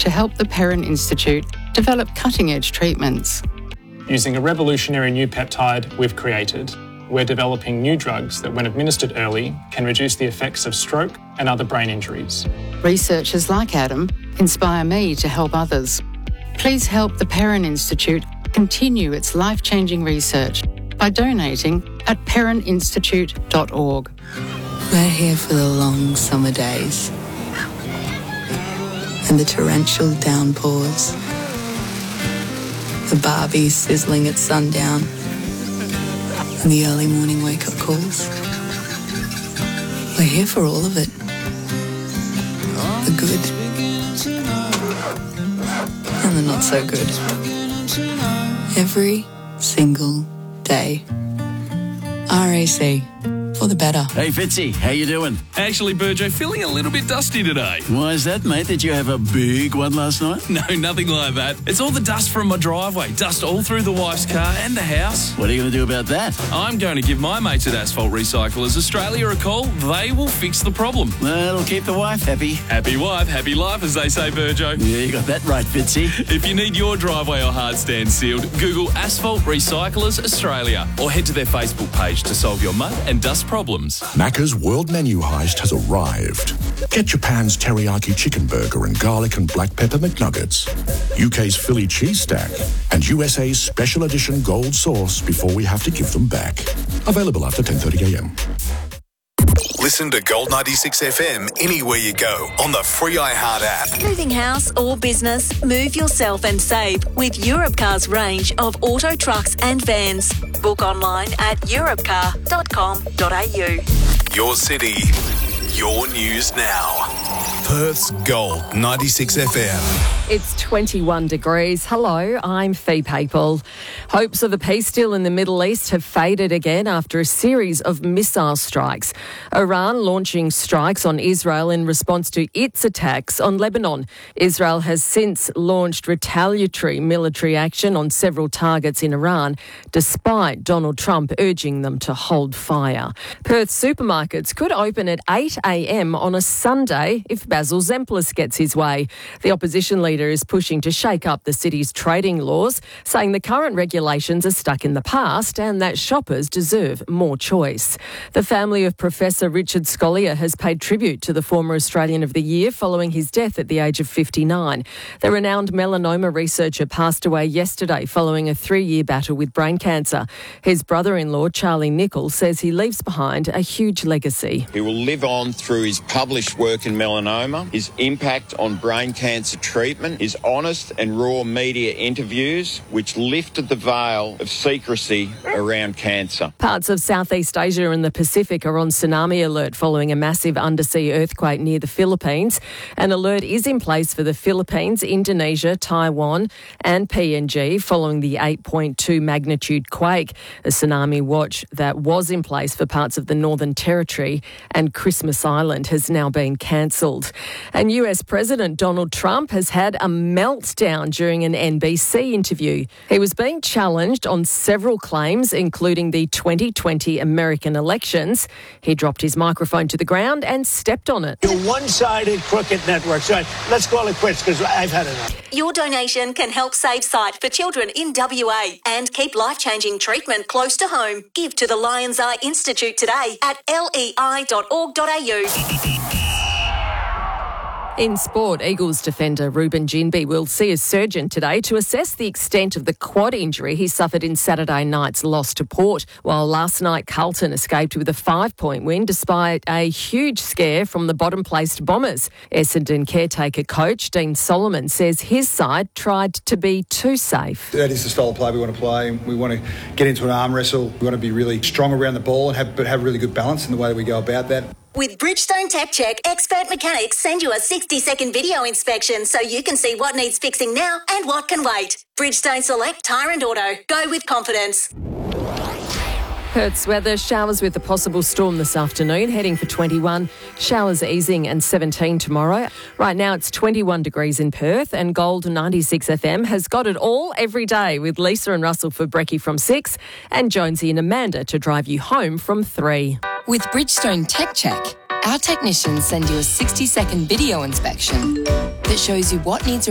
to help the Perrin Institute develop cutting-edge treatments. Using a revolutionary new peptide we've created, we're developing new drugs that, when administered early, can reduce the effects of stroke and other brain injuries. Researchers like Adam inspire me to help others. Please help the Perrin Institute continue its life-changing research by donating at perrininstitute.org. We're here for the long summer days and the torrential downpours, the Barbie sizzling at sundown and the early morning wake-up calls. We're here for all of it. The good and the not so good. Every single day. RAC. For the better. Hey, Fitzy, how you doing? Actually, Burjo, feeling a little bit dusty today. Why is that, mate? Did you have a big one last night? No, nothing like that. It's all the dust from my driveway. Dust all through the wife's car and the house. What are you going to do about that? I'm going to give my mates at Asphalt Recyclers Australia a call. They will fix the problem. That'll keep the wife happy. Happy wife, happy life, as they say, Burjo. Yeah, you got that right, Fitzy. If you need your driveway or hard stand sealed, Google Asphalt Recyclers Australia or head to their Facebook page to solve your mud and dust problems. Macca's World Menu Heist has arrived. Get Japan's teriyaki chicken burger and garlic and black pepper McNuggets, UK's Philly cheese stack, and USA's special edition gold sauce before we have to give them back. Available after 10:30am. Listen to Gold 96 FM anywhere you go on the free iHeart app. Moving house or business, move yourself and save with Europcar's range of auto trucks and vans. Book online at europcar.com.au. Your city, your news now. Perth's Gold 96 FM. It's 21 degrees. Hello, I'm Fee Papel. Hopes of a peace deal in the Middle East have faded again after a series of missile strikes. Iran launching strikes on Israel in response to its attacks on Lebanon. Israel has since launched retaliatory military action on several targets in Iran, despite Donald Trump urging them to hold fire. Perth supermarkets could open at 8 a.m. on a Sunday if Basil Zemplis gets his way. The opposition leader is pushing to shake up the city's trading laws, saying the current regulations are stuck in the past and that shoppers deserve more choice. The family of Professor Richard Scolyer has paid tribute to the former Australian of the Year following his death at the age of 59. The renowned melanoma researcher passed away yesterday following a 3-year battle with brain cancer. His brother-in-law, Charlie Nichols, says he leaves behind a huge legacy. He will live on through his published work in melanoma, his impact on brain cancer treatment, his honest and raw media interviews, which lifted the veil of secrecy around cancer. Parts of Southeast Asia and the Pacific are on tsunami alert following a massive undersea earthquake near the Philippines. An alert is in place for the Philippines, Indonesia, Taiwan and PNG following the 8.2 magnitude quake. A tsunami watch that was in place for parts of the Northern Territory and Christmas Island has now been cancelled. And US President Donald Trump has had a meltdown during an NBC interview. He was being challenged on several claims, including the 2020 American elections. He dropped his microphone to the ground and stepped on it. You're one-sided crooked network. So let's call it quits because I've had enough. Your donation can help save sight for children in WA and keep life-changing treatment close to home. Give to the Lion's Eye Institute today at lei.org.au. In sport, Eagles defender Ruben Ginbey will see a surgeon today to assess the extent of the quad injury he suffered in Saturday night's loss to Port, while last night Carlton escaped with a 5-point win despite a huge scare from the bottom-placed Bombers. Essendon caretaker coach Dean Solomon says his side tried to be too safe. That is the style of play we want to play. We want to get into an arm wrestle. We want to be really strong around the ball and have really good balance in the way that we go about that. With Bridgestone Tech Check, expert mechanics send you a 60-second video inspection so you can see what needs fixing now and what can wait. Bridgestone Select Tyre and Auto. Go with confidence. Perth's weather, showers with a possible storm this afternoon, heading for 21. Showers easing and 17 tomorrow. Right now it's 21 degrees in Perth and Gold 96 FM has got it all every day with Lisa and Russell for Brekkie from 6 and Jonesy and Amanda to drive you home from 3. With Bridgestone Tech Check, our technicians send you a 60-second video inspection that shows you what needs